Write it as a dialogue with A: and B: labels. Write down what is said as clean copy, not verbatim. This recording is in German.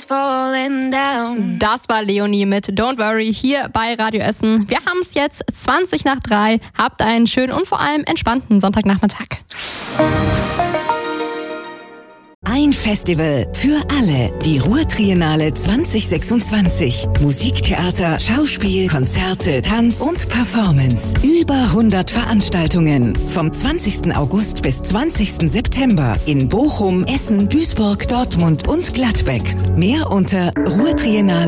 A: falling down.
B: Das war Leonie mit Don't Worry hier bei Radio Essen. Wir haben es jetzt 3:20. Habt einen schönen und vor allem entspannten Sonntagnachmittag.
C: Ein Festival für alle. Die Ruhr-Triennale 2026. Musiktheater, Schauspiel, Konzerte, Tanz und Performance. Über 100 Veranstaltungen. Vom 20. August bis 20. September in Bochum, Essen, Duisburg, Dortmund und Gladbeck. Mehr unter ruhrtriennale.de.